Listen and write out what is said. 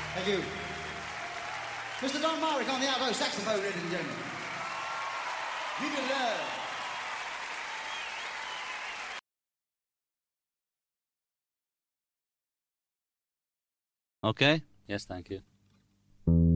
Thank you. Mr. Don Marek on the alto saxophone, ladies and gentlemen. Give me love. Okay? Yes, thank you.